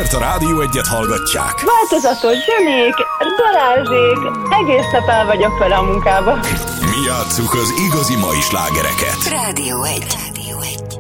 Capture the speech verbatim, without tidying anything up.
Miért a Rádió Egyet hallgatják? Változatos zenék, garázsék, egész nap el vagyok vele a munkába. Mi játsszuk az igazi mai slágereket. Rádió egy. Rádió egy.